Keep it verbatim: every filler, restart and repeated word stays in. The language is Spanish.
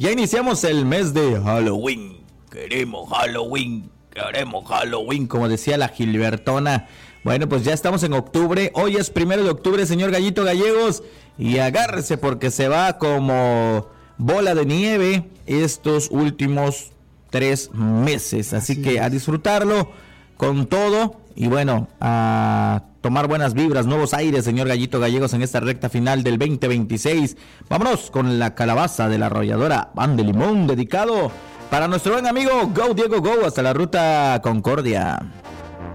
Ya iniciamos el mes de Halloween. Queremos Halloween, queremos Halloween, como decía la Gilbertona. Bueno, pues ya estamos en octubre. Hoy es primero de octubre, señor Gallito Gallegos. Y agárrese porque se va como bola de nieve estos últimos tres meses. Así, Así que es. A disfrutarlo con todo. Y bueno, a tomar buenas vibras, nuevos aires, señor Gallito Gallegos, en esta recta final del veinte veintiséis. Vámonos con la calabaza de la arrolladora Pan de Limón, dedicado para nuestro buen amigo Go Diego Go, hasta la ruta Concordia.